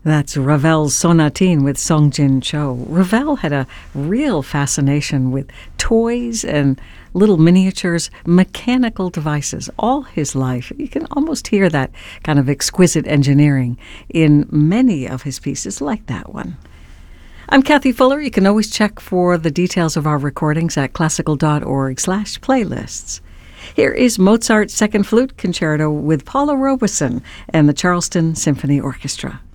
That's Ravel's Sonatine with Songjin Cho. Ravel had a real fascination with toys and little miniatures, mechanical devices all his life. You can almost hear that kind of exquisite engineering in many of his pieces, like that one. I'm Kathy Fuller. You can always check for the details of our recordings at classical.org/playlists. Here is Mozart's Second Flute Concerto with Paula Robeson and the Charleston Symphony Orchestra.